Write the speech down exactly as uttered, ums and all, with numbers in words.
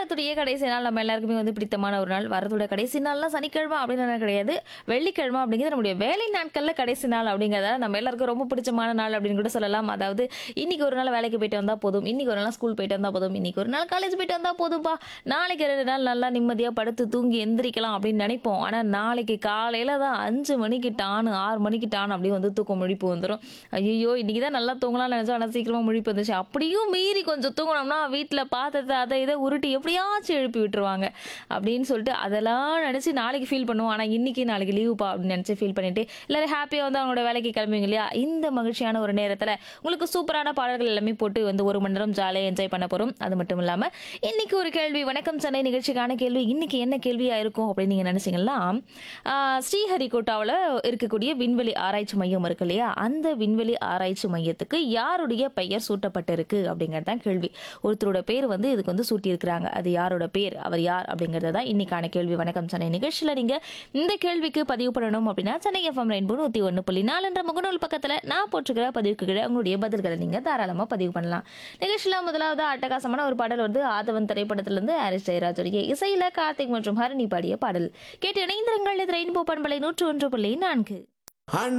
வாரத்துடைய கடைசி நாள் நம்ம எல்லாருக்குமே வந்து பிடித்தமான ஒரு நாள். வாரத்தோட கடைசி நாள்லாம் சனிக்கிழமை அப்படின்னு கிடையாது. வெள்ளிக்கிழமை அப்படிங்கிறது நம்முடைய வேலை நாட்கள்ல கடைசி நாள் அப்படிங்கிறதால நம்ம எல்லாருக்கும் ரொம்ப பிடிச்சமான நாள் அப்படின்னு கூட சொல்லலாம். அதாவது இன்னைக்கு ஒரு நாள் வேலைக்கு போயிட்டு வந்தா போதும், இன்னைக்கு ஒரு நாள் ஸ்கூல் போயிட்டு வந்தா போதும், இன்னைக்கு ஒரு நாள் காலேஜ் போயிட்டு வந்தா போதும்பா, நாளைக்கு ரெண்டு நாள் நல்லா நிம்மதியா படுத்து தூங்கி எந்திரிக்கலாம் அப்படின்னு நினைப்போம். ஆனா நாளைக்கு காலையில தான் அஞ்சு மணிக்கு டானு ஆறு மணிக்கு டானு அப்படியே வந்து தூக்கம் முழிப்பு வந்துடும். ஐயோ இன்னைக்கு தான் நல்லா தூங்கலாம்னு நினைச்சோம், ஆனா சீக்கிரமா முழிப்பு வந்துச்சு. அப்படியும் மீறி கொஞ்சம் தூங்கினோம்னா வீட்டில் பாத்திரத்தை அதை இதை உருட்டி எப்படியாச்சும் எழுப்பி விட்டுருவாங்க அப்படின்னு சொல்லிட்டு அதெல்லாம் நினச்சி நாளைக்கு ஃபீல் பண்ணுவோம். ஆனால் இன்னைக்கு நாளைக்கு லீவுப்பா அப்படின்னு நினச்சி ஃபீல் பண்ணிட்டு எல்லாரும் ஹாப்பியாக வந்து அவங்களோட வேலைக்கு கிளம்புவீங்க இல்லையா? இந்த மகிழ்ச்சியான ஒரு நேரத்தில் உங்களுக்கு சூப்பரான பாடல்கள் எல்லாமே போட்டு வந்து ஒரு மணி நேரம் ஜாலியாக என்ஜாய் பண்ண போகிறோம். அது மட்டும் இல்லாமல் இன்னைக்கு ஒரு கேள்வி, வணக்கம் சென்னை நிகழ்ச்சிக்கான கேள்வி. இன்னைக்கு என்ன கேள்வியாக இருக்கும் அப்படின்னு நீங்கள் நினச்சிங்கன்னா, ஸ்ரீஹரிகோட்டாவில் இருக்கக்கூடிய விண்வெளி ஆராய்ச்சி மையம் இருக்கு இல்லையா, அந்த விண்வெளி ஆராய்ச்சி மையத்துக்கு யாருடைய பெயர் சூட்டப்பட்டிருக்கு அப்படிங்கிறது தான் கேள்வி. ஒருத்தரோட பேர் வந்து இதுக்கு வந்து சூட்டியிருக்கிறாங்க. அது யாரோட பேர், அவர் யார் அப்படிங்கிறது தான் இன்னைக்கான கேள்வி. வணக்கம் சென்னை நிகழ்ச்சியில் நீங்கள் இந்த கேள்விக்கு பதிவு பண்ணணும் அப்படின்னா சென்னை எஃப்எம் ரெயின்போ நூற்றி ஒன்று புள்ளி நாலு என்ற முகநூல் பக்கத்தில் நான் போட்டுக்கிற பதிவுக்கு கீழே உங்களுடைய பதில்களை நீங்கள் தாராளமாக பதிவு பண்ணலாம். நிகழ்ச்சியில் முதலாவது அட்டகாசமான ஒரு பாடல் வந்து ஆதவன் திரைப்படத்திலிருந்து ஹாரிஸ் ஜெயராஜுடைய இசையில கார்த்திக் மற்றும் ஹரிணி பாடிய பாடல் கேட்டு இணைந்திருங்கள். இது ரெயின்போ பண்பலை நூற்று ஒன்று புள்ளி நான்கு.